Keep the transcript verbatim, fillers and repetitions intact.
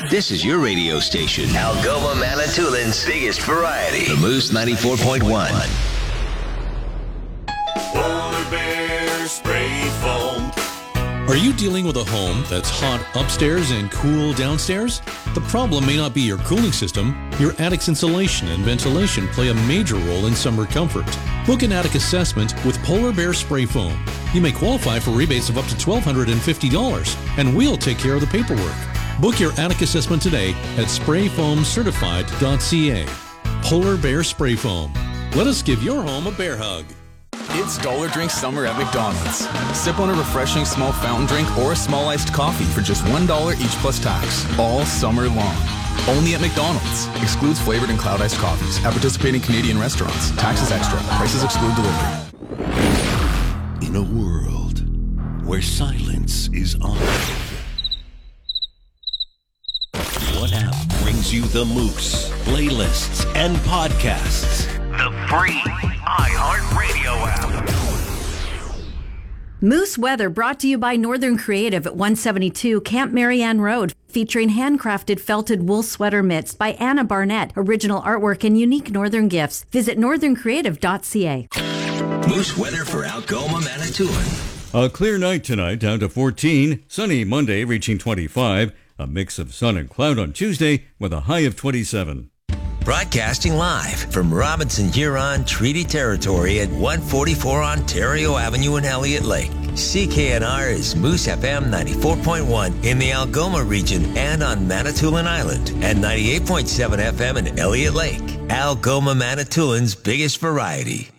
This is your radio station. Algoma, Manitoulин's biggest variety. The Moose ninety-four point one. Polar Bear Spray Foam. Are you dealing with a home that's hot upstairs and cool downstairs? The problem may not be your cooling system. Your attic's insulation and ventilation play a major role in summer comfort. Book an attic assessment with Polar Bear Spray Foam. You may qualify for rebates of up to one thousand two hundred fifty dollars, and we'll take care of the paperwork. Book your attic assessment today at spray foam certified dot c a. Polar Bear Spray Foam. Let us give your home a bear hug. It's Dollar Drink Summer at McDonald's. Sip on a refreshing small fountain drink or a small iced coffee for just one dollar each plus tax, all summer long. Only at McDonald's. Excludes flavored and cloud iced coffees at participating Canadian restaurants. Taxes extra. Prices exclude delivery. In a world where silence is honored, what app brings you the Moose playlists and podcasts? The free iHeartRadio app. Moose Weather brought to you by Northern Creative at one seventy-two Camp Marianne Road, featuring handcrafted felted wool sweater mitts by Anna Barnett, original artwork and unique northern gifts. Visit northern creative dot c a. Moose weather for Algoma, Manitoulin. A clear night tonight, down to fourteen. Sunny Monday, reaching twenty-five. A mix of sun and cloud on Tuesday with a high of twenty-seven. Broadcasting live from Robinson Huron Treaty Territory at one forty-four Ontario Avenue in Elliott Lake. C K N R is Moose F M ninety-four point one in the Algoma region and on Manitoulin Island, and ninety-eight point seven F M in Elliott Lake. Algoma, Manitoulin's biggest variety.